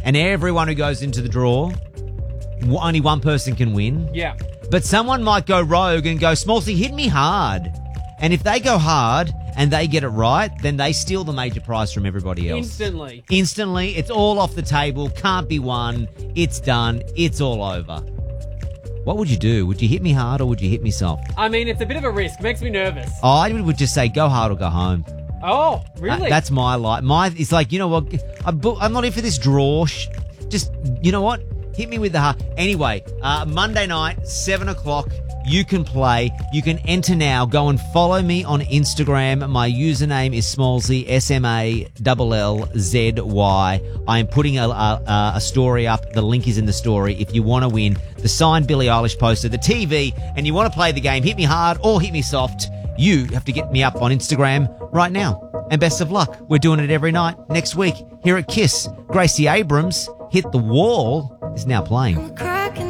and everyone who goes into the draw, only one person can win. Yeah. But someone might go rogue and go, Smallsy, hit me hard. And if they go hard and they get it right, then they steal the major prize from everybody else. Instantly. It's all off the table. Can't be won. It's done. It's all over. What would you do? Would you hit me hard or would you hit me soft? I mean, it's a bit of a risk. It makes me nervous. I would just say go hard or go home. Oh, really? That's my life. It's like, you know what? I'm not here for this draw. Just, you know what? Hit me with the heart. Anyway, Monday night, 7 o'clock, you can play. You can enter now. Go and follow me on Instagram. My username is Smallsy, SMALLZY. I am putting a story up. The link is in the story. If you want to win the signed Billie Eilish poster, the TV, and you want to play the game, hit me hard or hit me soft, you have to get me up on Instagram right now. And best of luck. We're doing it every night next week here at KISS. Gracie Abrams, Hit the Wall, is now playing.